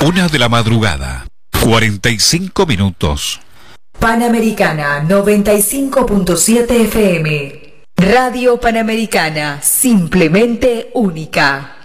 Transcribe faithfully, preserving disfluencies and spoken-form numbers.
Una de la madrugada, cuarenta y cinco minutos. Panamericana noventa y cinco punto siete F M. Radio Panamericana, simplemente única.